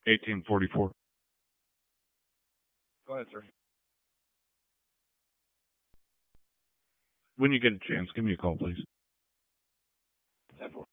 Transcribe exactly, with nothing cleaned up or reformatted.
eighteen forty-four. Go ahead, sir. When you get a chance, give me a call, please. ten four.